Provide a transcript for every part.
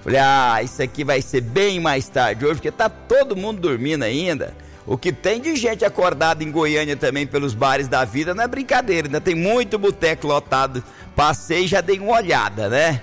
Falei, isso aqui vai ser bem mais tarde hoje, porque tá todo mundo dormindo ainda. O que tem de gente acordada em Goiânia também pelos bares da vida não é brincadeira, ainda tem muito boteco lotado. Passei e já dei uma olhada, né?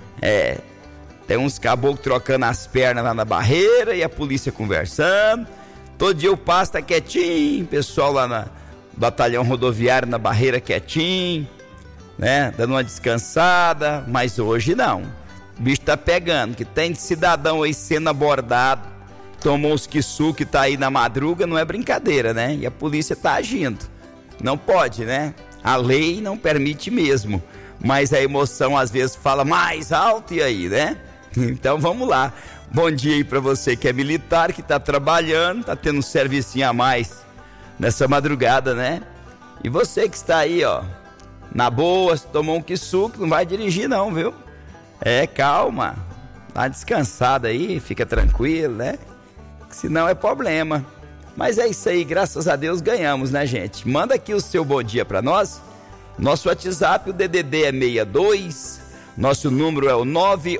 Tem uns caboclos trocando as pernas lá na barreira e a polícia conversando. Todo dia o passo tá quietinho, pessoal lá no batalhão rodoviário na barreira quietinho, né? Dando uma descansada, mas hoje não. O bicho tá pegando, que tem de cidadão aí sendo abordado, tomou uns quiçu que tá aí na madruga, não é brincadeira, né? E a polícia tá agindo. Não pode, né? A lei não permite mesmo, mas a emoção às vezes fala mais alto e aí, né? Então vamos lá. Bom dia aí pra você que é militar, que tá trabalhando, tá tendo um servicinho a mais nessa madrugada, né? E você que está aí, ó, na boa, tomou um quiçu, não vai dirigir não, viu? Calma, dá descansada aí, fica tranquilo, né? Senão é problema. Mas é isso aí, graças a Deus ganhamos, né, gente? Manda aqui o seu bom dia pra nós. Nosso WhatsApp, o DDD é 62, nosso número é o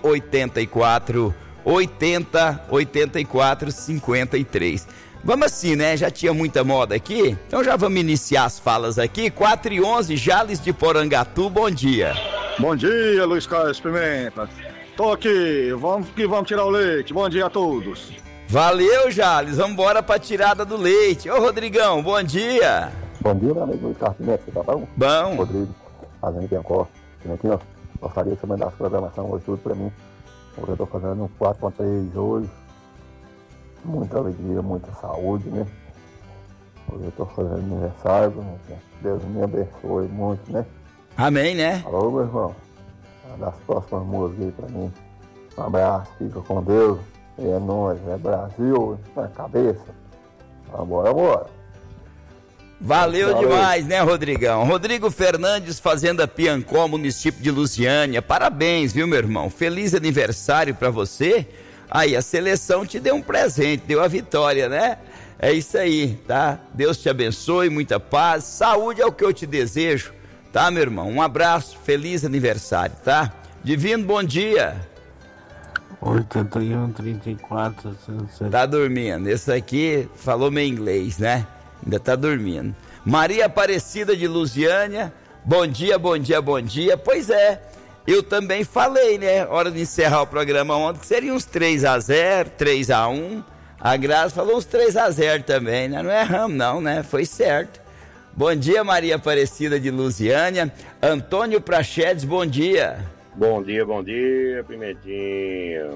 984 80 84 53. Vamos assim, né? Já tinha muita moda aqui, então já vamos iniciar as falas aqui. 4:11, Jales de Porangatu, bom dia. Bom dia, Luiz Carlos Pimenta. Tô aqui, vamos tirar o leite. Bom dia a todos. Valeu, Jales, vamos embora pra tirada do leite. Ô, Rodrigão, bom dia. Bom dia, meu amigo Luiz Carlos Pimenta, você tá bom? Bom. Rodrigo, fazendo Biancó. Pimentinho, gostaria que você mandasse programação hoje tudo pra mim. Hoje eu tô fazendo um 4.3 hoje. Muita alegria, muita saúde, né? Hoje eu tô fazendo aniversário, né? Deus me abençoe muito, né? Amém, né? Alô, meu irmão. Das próximas músicas aí pra mim. Um abraço, fica com Deus. É nóis, é Brasil na cabeça. Bora. Valeu demais, né, Rodrigão? Rodrigo Fernandes, Fazenda Piancó, município de Lusiânia. Parabéns, viu, meu irmão? Feliz aniversário pra você. Aí, a seleção te deu um presente, deu a vitória, né? É isso aí, tá? Deus te abençoe, muita paz, saúde é o que eu te desejo, tá, meu irmão? Um abraço, feliz aniversário, tá? Divino, bom dia. 81, 34, 107. Tá dormindo, esse aqui falou meio inglês, né? Ainda tá dormindo. Maria Aparecida de Lusiânia, bom dia. Pois é, eu também falei, né? Hora de encerrar o programa ontem, que seria uns 3-0, 3-1. A Graça falou uns 3-0 também, né? Não erramos não, né? Foi certo. Bom dia, Maria Aparecida de Lusiânia. Antônio Prachedes, bom dia. Bom dia, Pimentinha.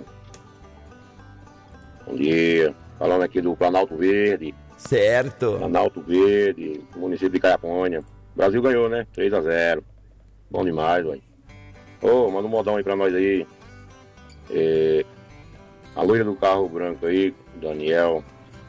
Bom dia. Falando aqui do Planalto Verde. Certo. Planalto Verde, município de Caiapônia. O Brasil ganhou, né? 3-0. Bom demais, velho. Manda um modão aí pra nós aí. A loira do carro branco aí, Daniel.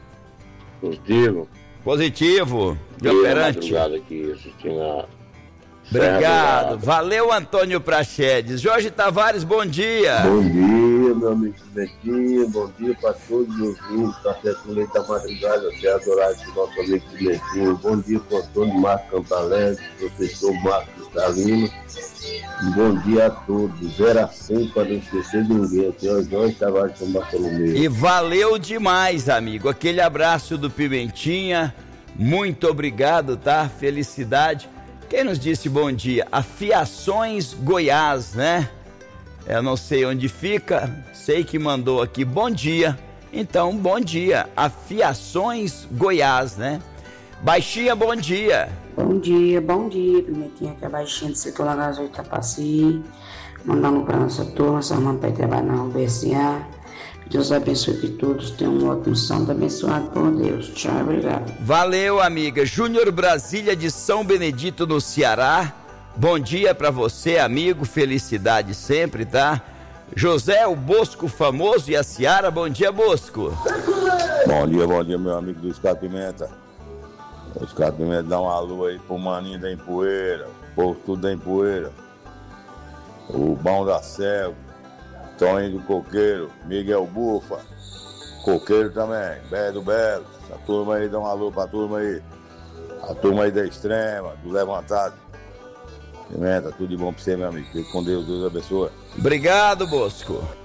Positivo. De operante. Aqui assistindo a Obrigado. Valeu, Antônio Prachedes. Jorge Tavares, bom dia. Bom dia, meu amigo Pimentinho. Bom dia para todos os ouvintes. Café com leite da madrugada. Até adorar esse nosso amigo Pimentinho. Bom dia para o Antônio Marcos Campalese, professor Marcos Salino. Bom dia a todos. 0-100 para não esquecer de ninguém. Aqui é o Jorge Tavares de São Bartolomeu. E valeu demais, amigo. Aquele abraço do Pimentinha. Muito obrigado, tá? Felicidade. Quem nos disse bom dia? Afiações Goiás, né? Eu não sei onde fica, sei que mandou aqui bom dia. Então, bom dia. Afiações Goiás, né? Baixinha, bom dia. Bom dia, Pimentinha, que é baixinha do setor Lagazoio Itapaci. Mandando pra nossa turma, essa irmã para trabalhar na UBSA. Deus abençoe que todos tenham um ótimo santo, abençoado por Deus. Tchau, obrigado. Valeu, amiga. Júnior Brasília de São Benedito, no Ceará. Bom dia pra você, amigo. Felicidade sempre, tá? José, o Bosco famoso e a Ciara. Bom dia, Bosco. Bom dia, meu amigo Luiz Carlos Pimenta. Luiz Carlos Pimenta, dá um alô aí pro Maninho da Empoeira, o povo tudo da Empoeira. O Bão da Céu, Toninho do Coqueiro, Miguel Bufa, Coqueiro também, Belo do Belo. Essa turma aí, dá um alô pra turma aí. A turma aí da Extrema, do Levantado. Pimenta, tudo de bom pra você, meu amigo. Fique com Deus, Deus abençoe. Obrigado, Bosco.